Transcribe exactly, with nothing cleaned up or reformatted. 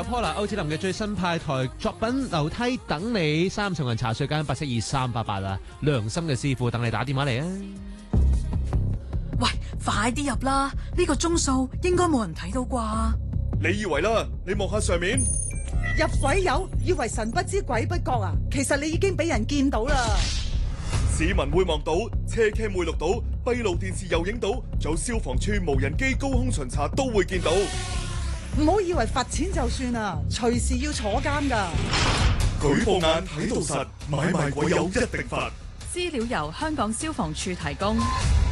有 Paula 歐子林嘅最新派台作品《樓梯等你》，三層人茶水間八七二三八八啊，良心嘅師傅等你打電話嚟啊！ 喂，快啲入啦！呢個鐘數應該冇人睇到啩？ 你以為啦？你望下上面， 入鬼友以為神不知鬼不覺啊！其實你已經俾人見到啦。 市民會望到，車 cam 會錄到，閉路電視又影到，仲有消防處無人機高空巡查都會見到。 唔好以為罰錢就算啊，隨時要坐監噶。 舉報眼睇到實，買賣鬼友一定罰。 資料由香港消防處提供。